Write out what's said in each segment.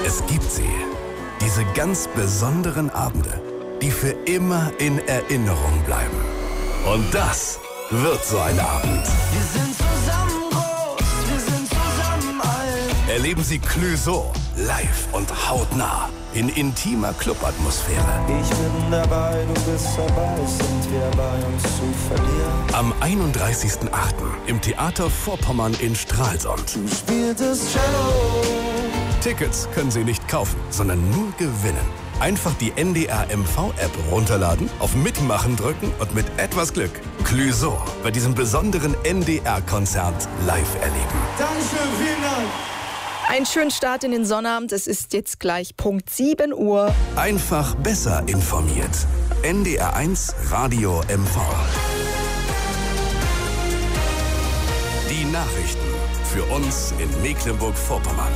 Es gibt sie. Diese ganz besonderen Abende, die für immer in Erinnerung bleiben. Und das wird so ein Abend. Wir sind zusammen groß, wir sind zusammen alt. Erleben Sie Clouseau live und hautnah in intimer Clubatmosphäre. Ich bin dabei, du bist dabei, sind wir bei uns zu verlieren. Am 31.08. im Theater Vorpommern in Stralsund. Du spieltest Cello. Tickets können Sie nicht kaufen, sondern nur gewinnen. Einfach die NDR MV-App runterladen, auf Mitmachen drücken und mit etwas Glück Clouseau bei diesem besonderen NDR-Konzert live erleben. Dankeschön, vielen Dank. Einen schönen Start in den Sonnabend. Es ist jetzt gleich Punkt 7 Uhr. Einfach besser informiert. NDR1 Radio MV. Die Nachrichten für uns in Mecklenburg-Vorpommern.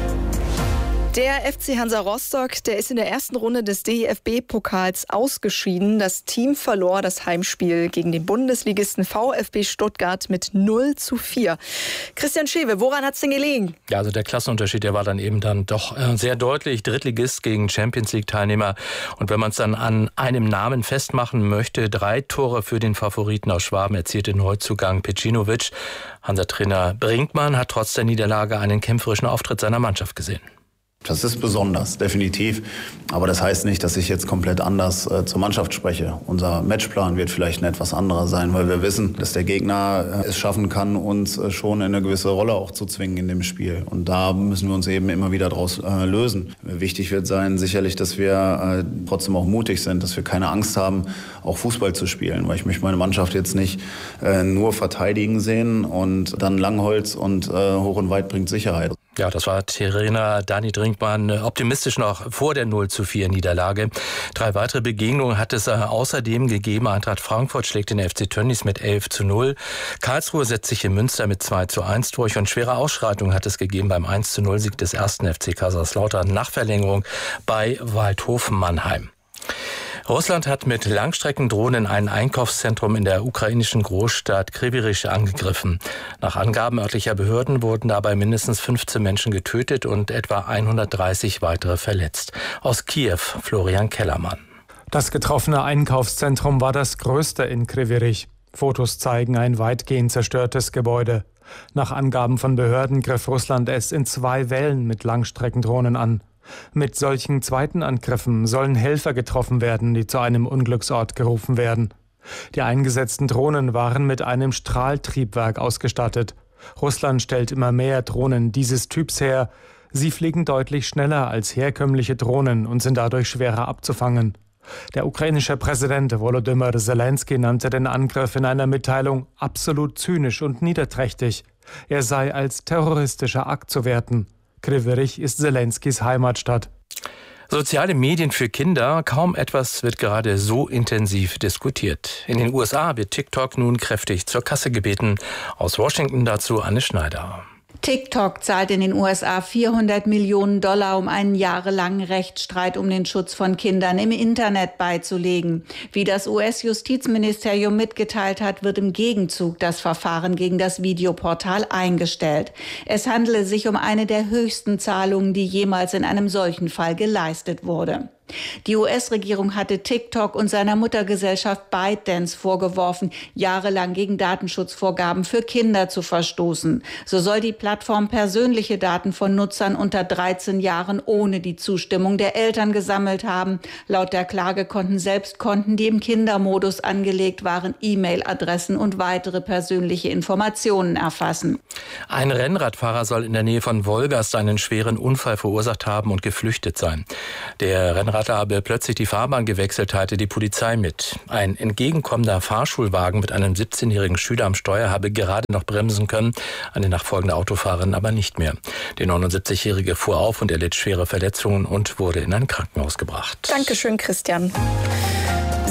Der FC Hansa Rostock, der ist in der ersten Runde des DFB-Pokals ausgeschieden. Das Team verlor das Heimspiel gegen den Bundesligisten VfB Stuttgart mit 0:4. Christian Schewe, woran hat es denn gelegen? Ja, also der Klassenunterschied, der war dann eben doch sehr deutlich. Drittligist gegen Champions-League-Teilnehmer. Und wenn man es dann an einem Namen festmachen möchte, 3 Tore für den Favoriten aus Schwaben erzielte Neuzugang Pecinovic. Hansa-Trainer Brinkmann hat trotz der Niederlage einen kämpferischen Auftritt seiner Mannschaft gesehen. Das ist besonders, definitiv. Aber das heißt nicht, dass ich jetzt komplett anders zur Mannschaft spreche. Unser Matchplan wird vielleicht ein etwas anderer sein, weil wir wissen, dass der Gegner es schaffen kann, uns schon in eine gewisse Rolle auch zu zwingen in dem Spiel. Und da müssen wir uns eben immer wieder daraus lösen. Wichtig wird sein sicherlich, dass wir trotzdem auch mutig sind, dass wir keine Angst haben, auch Fußball zu spielen. Weil ich möchte meine Mannschaft jetzt nicht nur verteidigen sehen und dann Langholz und hoch und weit bringt Sicherheit. Ja, das war Trainer Dani Brinkmann optimistisch noch vor der 0:4 Niederlage. 3 weitere Begegnungen hat es außerdem gegeben. Eintracht Frankfurt schlägt den FC Tönnies mit 11:0. Karlsruhe setzt sich in Münster mit 2:1 durch. Und schwere Ausschreitungen hat es gegeben beim 1:0-Sieg des 1. FC Kaiserslautern nach Verlängerung bei Waldhof Mannheim. Russland hat mit Langstreckendrohnen ein Einkaufszentrum in der ukrainischen Großstadt Kriviríž angegriffen. Nach Angaben örtlicher Behörden wurden dabei mindestens 15 Menschen getötet und etwa 130 weitere verletzt. Aus Kiew, Florian Kellermann. Das getroffene Einkaufszentrum war das größte in Kriviríž. Fotos zeigen ein weitgehend zerstörtes Gebäude. Nach Angaben von Behörden griff Russland es in 2 Wellen mit Langstreckendrohnen an. Mit solchen zweiten Angriffen sollen Helfer getroffen werden, die zu einem Unglücksort gerufen werden. Die eingesetzten Drohnen waren mit einem Strahltriebwerk ausgestattet. Russland stellt immer mehr Drohnen dieses Typs her. Sie fliegen deutlich schneller als herkömmliche Drohnen und sind dadurch schwerer abzufangen. Der ukrainische Präsident Volodymyr Zelensky nannte den Angriff in einer Mitteilung absolut zynisch und niederträchtig. Er sei als terroristischer Akt zu werten. Kriviríž ist Zelenskys Heimatstadt. Soziale Medien für Kinder, kaum etwas wird gerade so intensiv diskutiert. In den USA wird TikTok nun kräftig zur Kasse gebeten. Aus Washington dazu Anne Schneider. TikTok zahlt in den USA $400 Millionen, um einen jahrelangen Rechtsstreit um den Schutz von Kindern im Internet beizulegen. Wie das US-Justizministerium mitgeteilt hat, wird im Gegenzug das Verfahren gegen das Videoportal eingestellt. Es handele sich um eine der höchsten Zahlungen, die jemals in einem solchen Fall geleistet wurde. Die US-Regierung hatte TikTok und seiner Muttergesellschaft ByteDance vorgeworfen, jahrelang gegen Datenschutzvorgaben für Kinder zu verstoßen. So soll die Plattform persönliche Daten von Nutzern unter 13 Jahren ohne die Zustimmung der Eltern gesammelt haben. Laut der Klage konnten selbst Konten, die im Kindermodus angelegt waren, E-Mail-Adressen und weitere persönliche Informationen erfassen. Ein Rennradfahrer soll in der Nähe von Wolgast einen schweren Unfall verursacht haben und geflüchtet sein. Der Rennradfahrer habe plötzlich die Fahrbahn gewechselt, teilte die Polizei mit. Ein entgegenkommender Fahrschulwagen mit einem 17-jährigen Schüler am Steuer habe gerade noch bremsen können, eine nachfolgende Autofahrerin aber nicht mehr. Der 79-Jährige fuhr auf und erlitt schwere Verletzungen und wurde in ein Krankenhaus gebracht. Dankeschön, Christian.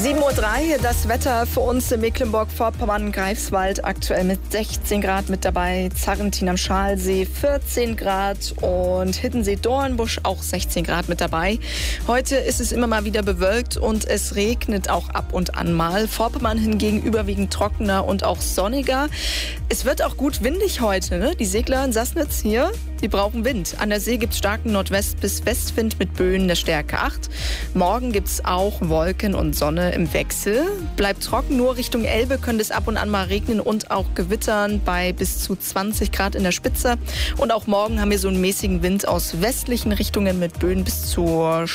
7:03 Uhr, das Wetter für uns in Mecklenburg-Vorpommern, Greifswald aktuell mit 16 Grad mit dabei, Zarrentin am Schalsee 14 Grad und Hiddensee-Dornbusch auch 16 Grad mit dabei. Heute ist es immer mal wieder bewölkt und es regnet auch ab und an mal. Vorpommern hingegen überwiegend trockener und auch sonniger. Es wird auch gut windig heute, ne? Die Segler in Sassnitz hier, die brauchen Wind. An der See gibt es starken Nordwest- bis Westwind mit Böen der Stärke 8. Morgen gibt es auch Wolken und Sonne im Wechsel. Bleibt trocken, nur Richtung Elbe könnte es ab und an mal regnen und auch gewittern bei bis zu 20 Grad in der Spitze. Und auch morgen haben wir so einen mäßigen Wind aus westlichen Richtungen mit Böen bis zu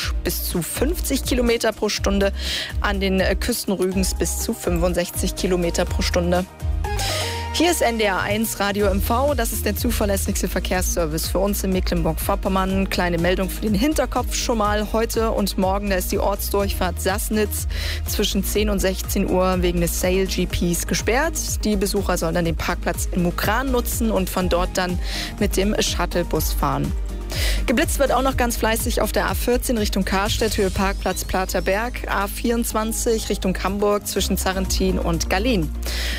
50 Kilometer pro Stunde. An den Küsten Rügens bis zu 65 Kilometer pro Stunde. Hier ist NDR 1 Radio MV, das ist der zuverlässigste Verkehrsservice für uns in Mecklenburg-Vorpommern. Kleine Meldung für den Hinterkopf schon mal heute und morgen, da ist die Ortsdurchfahrt Sassnitz zwischen 10 und 16 Uhr wegen des Sail GPs gesperrt. Die Besucher sollen dann den Parkplatz in Mukran nutzen und von dort dann mit dem Shuttlebus fahren. Geblitzt wird auch noch ganz fleißig auf der A14 Richtung Karstedt, Höhe Parkplatz Platerberg, A24 Richtung Hamburg zwischen Zarrentin und Gallien.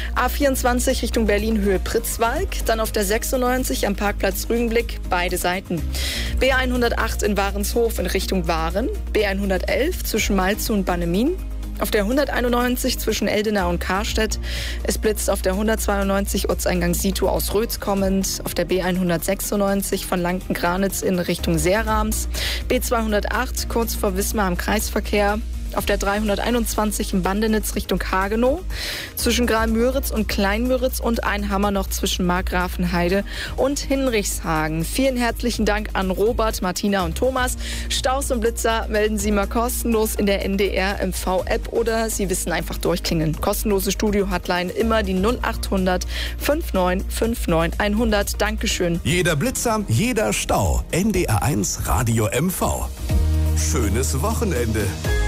A24 Richtung Berlin, Höhe Pritzwalk, dann auf der 96 am Parkplatz Rügenblick, beide Seiten. B108 in Warenshof in Richtung Waren, B111 zwischen Malzow und Bannemin. Auf der 191 zwischen Eldena und Karstedt. Es blitzt auf der 192 Ortseingang Situ aus Rötz kommend. Auf der B196 von Lanken-Granitz in Richtung Seerams. B208 kurz vor Wismar am Kreisverkehr. Auf der 321 in Bandenitz Richtung Hagenow, zwischen Graal-Müritz und Klein-Müritz und Einhammer noch zwischen Markgrafenheide und Hinrichshagen. Vielen herzlichen Dank an Robert, Martina und Thomas. Staus und Blitzer melden Sie mal kostenlos in der NDR MV-App oder Sie wissen einfach durchklingeln. Kostenlose Studio-Hotline immer die 0800 5959 100. Dankeschön. Jeder Blitzer, jeder Stau. NDR 1 Radio MV. Schönes Wochenende.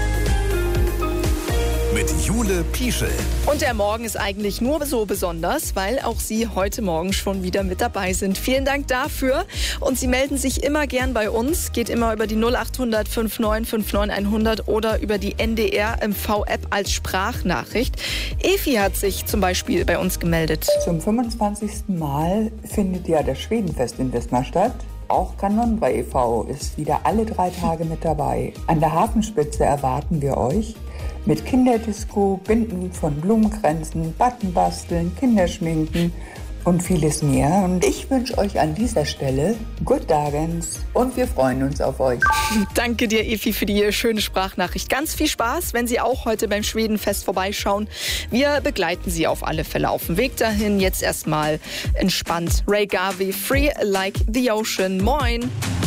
Mit Jule Pieschel. Und der Morgen ist eigentlich nur so besonders, weil auch Sie heute Morgen schon wieder mit dabei sind. Vielen Dank dafür. Und Sie melden sich immer gern bei uns. Geht immer über die 0800 5959 100 oder über die NDR MV-App als Sprachnachricht. Efi hat sich zum Beispiel bei uns gemeldet. Zum 25. Mal findet ja das Schwedenfest in Wismar statt. Auch Kanonbra e.V. ist wieder alle 3 Tage mit dabei. An der Hafenspitze erwarten wir euch mit Kinderdisco, Binden von Blumenkränzen, Buttonbasteln, Kinderschminken und vieles mehr. Und ich wünsche euch an dieser Stelle Good Dagens und wir freuen uns auf euch. Danke dir, Efi, für die schöne Sprachnachricht. Ganz viel Spaß, wenn Sie auch heute beim Schwedenfest vorbeischauen. Wir begleiten Sie auf alle Fälle auf dem Weg dahin. Jetzt erstmal entspannt. Ray Garvey, Free Like the Ocean. Moin!